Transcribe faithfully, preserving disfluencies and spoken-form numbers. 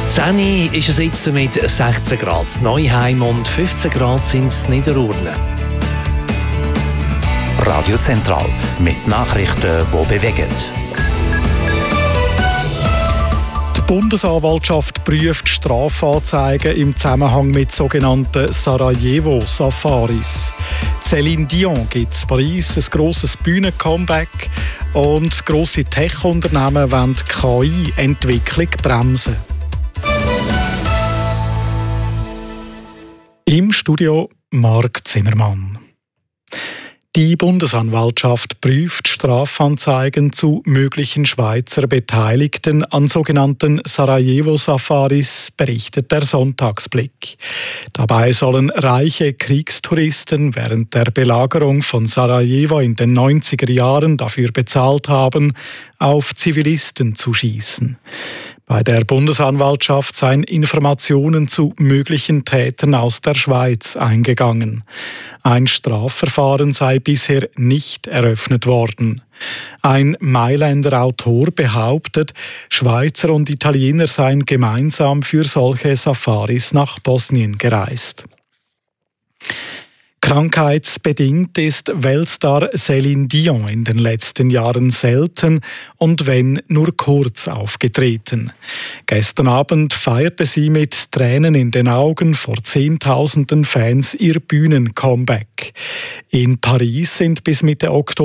zehn Uhr ist es jetzt mit sechzehn Grad in Neuheim und fünfzehn Grad sind es in Niederurne. Radio Zentral mit Nachrichten, die bewegen. Die Bundesanwaltschaft prüft Strafanzeigen im Zusammenhang mit sogenannten Sarajevo-Safaris. Céline Dion gibt in Paris ein grosses Bühnen-Comeback und grosse Tech-Unternehmen wollen die K I-Entwicklung bremsen. Im Studio Marc Zimmermann. Die Bundesanwaltschaft prüft Strafanzeigen zu möglichen Schweizer Beteiligten an sogenannten Sarajevo-Safaris, berichtet der Sonntagsblick. Dabei sollen reiche Kriegstouristen während der Belagerung von Sarajevo in den neunziger Jahren dafür bezahlt haben, auf Zivilisten zu schießen. Bei der Bundesanwaltschaft seien Informationen zu möglichen Tätern aus der Schweiz eingegangen. Ein Strafverfahren sei bisher nicht eröffnet worden. Ein Mailänder Autor behauptet, Schweizer und Italiener seien gemeinsam für solche Safaris nach Bosnien gereist. Krankheitsbedingt ist Weltstar Céline Dion in den letzten Jahren selten und wenn nur kurz aufgetreten. Gestern Abend feierte sie mit Tränen in den Augen vor Zehntausenden Fans ihr Bühnen-Comeback. In Paris sind bis Mitte Oktober